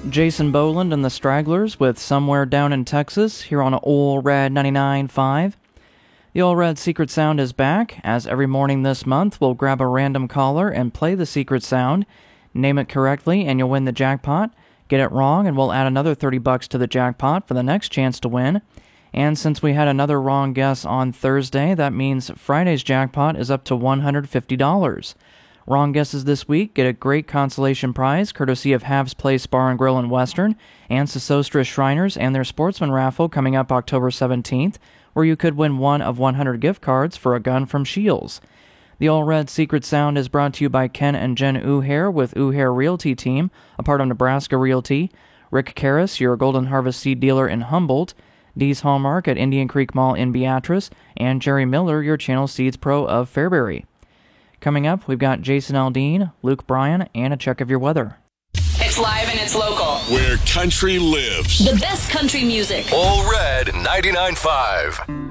Jason Boland and the Stragglers with Somewhere Down in Texas here on Ole Red 99.5. The Ole Red Secret Sound is back, as every morning this month we'll grab a random caller and play the secret sound. Name it correctly and you'll win the jackpot. Get it wrong and we'll add another $30 to the jackpot for the next chance to win. And since we had another wrong guess on Thursday, that means Friday's jackpot is up to $150. Wrong guesses this week get a great consolation prize courtesy of Habs Place Bar and Grill in Western and Sesostris Shriners and their Sportsman Raffle coming up October 17th, where you could win one of 100 gift cards for a gun from Shields. The Ole Red Secret Sound is brought to you by Ken and Jen Uhair with Uhair Realty Team, a part of Nebraska Realty, Rick Karras, your Golden Harvest seed dealer in Humboldt, Dee's Hallmark at Indian Creek Mall in Beatrice, and Jerry Miller, your Channel Seeds Pro of Fairbury. Coming up, we've got Jason Aldean, Luke Bryan, and a check of your weather. It's live and it's local. Where country lives. The best country music. Ole Red 99.5.